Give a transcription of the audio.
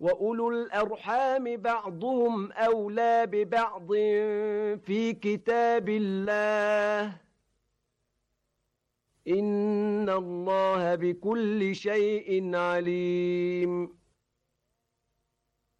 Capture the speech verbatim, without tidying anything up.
وأولو الأرحام بعضهم أولى ببعض في كتاب الله إن الله بكل شيء عليم